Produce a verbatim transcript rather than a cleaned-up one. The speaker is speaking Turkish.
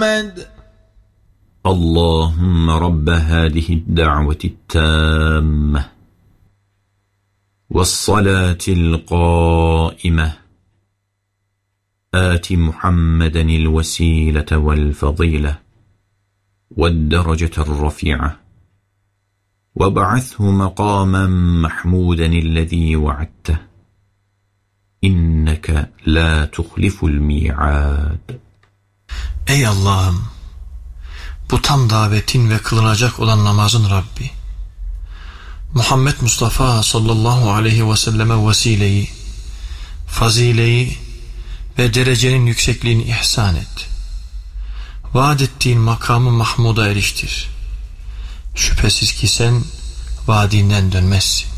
محمد. اللهم رب هذه الدعوة التامة والصلاة القائمة آت محمدا الوسيلة والفضيلة والدرجة الرفيعة وابعثه مقاما محمودا الذي وعدته إنك لا تخلف الميعاد. Ey Allah'ım, bu tam davetin ve kılınacak olan namazın Rabbi, Muhammed Mustafa sallallahu aleyhi ve selleme vesileyi, fazileyi ve derecenin yüksekliğini ihsan et. Vaad ettiğin makamı Mahmud'a eriştir. Şüphesiz ki sen vaadinden dönmezsin.